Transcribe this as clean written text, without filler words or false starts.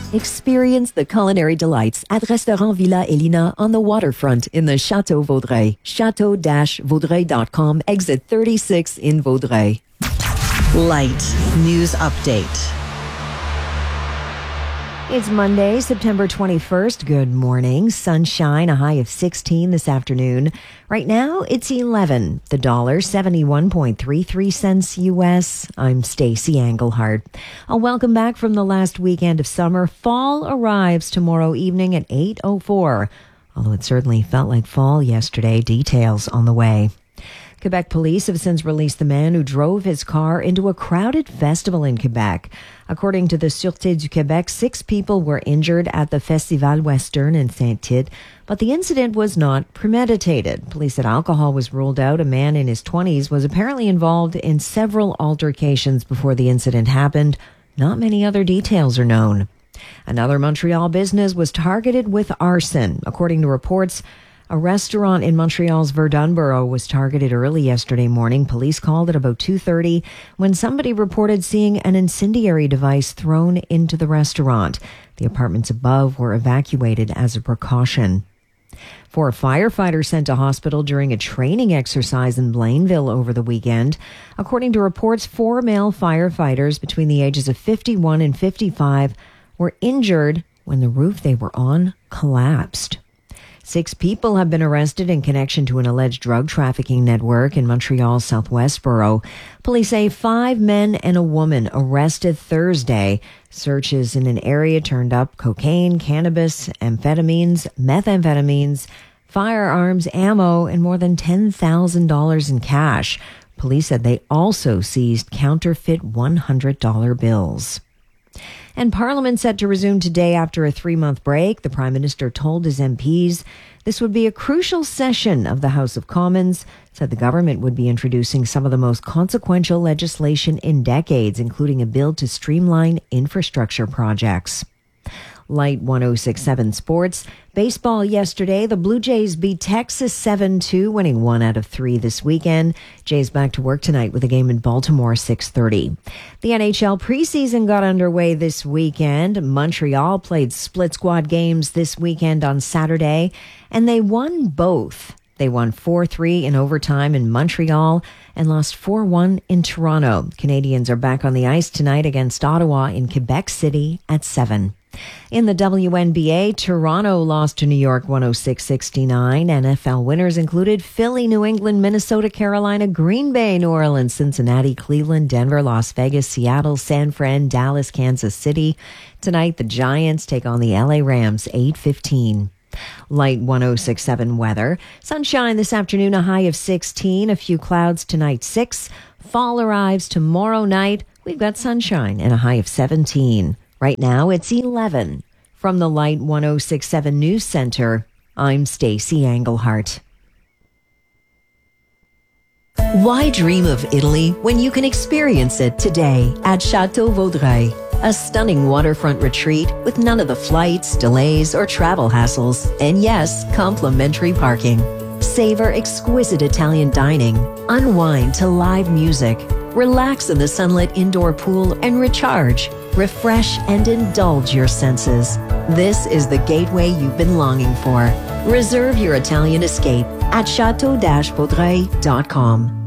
Experience the culinary delights at Restaurant Villa Elina on the waterfront in the Château Vaudreuil. Chateau-Vaudreuil.com, exit 36 in Vaudreuil. Light News Update. It's Monday, September 21st. Good morning. Sunshine, a high of 16 this afternoon. Right now, it's 11. The dollar, 71.33 cents U.S. I'm Stacey Englehart. Welcome back from the last weekend of summer. Fall arrives tomorrow evening at 8:04. Although it certainly felt like fall yesterday. Details on the way. Quebec police have since released the man who drove his car into a crowded festival in Quebec. According to the Sûreté du Québec, 6 people were injured at the Festival Western in Saint-Tite, but the incident was not premeditated. Police said alcohol was ruled out. A man in his 20s was apparently involved in several altercations before the incident happened. Not many other details are known. Another Montreal business was targeted with arson. According to reports, a restaurant in Montreal's Verdun borough was targeted early yesterday morning. Police called at about 2:30 when somebody reported seeing an incendiary device thrown into the restaurant. The apartments above were evacuated as a precaution. 4 firefighters sent to hospital during a training exercise in Blainville over the weekend. According to reports, 4 male firefighters between the ages of 51 and 55 were injured when the roof they were on collapsed. 6 people have been arrested in connection to an alleged drug trafficking network in Montreal's Southwest borough. Police say 5 men and a woman arrested Thursday. Searches in an area turned up cocaine, cannabis, amphetamines, methamphetamines, firearms, ammo, and more than $10,000 in cash. Police said they also seized counterfeit $100 bills. And Parliament set to resume today after a 3-month break. The Prime Minister told his MPs this would be a crucial session of the House of Commons, said the government would be introducing some of the most consequential legislation in decades, including a bill to streamline infrastructure projects. Light 106.7 Sports. Baseball yesterday, the Blue Jays beat Texas 7-2, winning 1 out of 3 this weekend. Jays back to work tonight with a game in Baltimore 6:30. The NHL preseason got underway this weekend. Montreal played split squad games this weekend on Saturday, and they won both. They won 4-3 in overtime in Montreal and lost 4-1 in Toronto. Canadians are back on the ice tonight against Ottawa in Quebec City at 7. In the WNBA, Toronto lost to New York 106-69. NFL winners included Philly, New England, Minnesota, Carolina, Green Bay, New Orleans, Cincinnati, Cleveland, Denver, Las Vegas, Seattle, San Fran, Dallas, Kansas City. Tonight, the Giants take on the LA Rams, 8:15. Light 106.7 weather. Sunshine this afternoon, a high of 16. A few clouds tonight, 6. Fall arrives tomorrow night. We've got sunshine and a high of 17. Right now, it's 11. From the Light 106.7 News Center, I'm Stacey Englehart. Why dream of Italy when you can experience it today at Chateau Vaudreuil? A stunning waterfront retreat with none of the flights, delays, or travel hassles. And yes, complimentary parking. Savor exquisite Italian dining. Unwind to live music. Relax in the sunlit indoor pool and recharge. Refresh and indulge your senses. This is the gateway you've been longing for. Reserve your Italian escape at chateau-vaudreuil.com.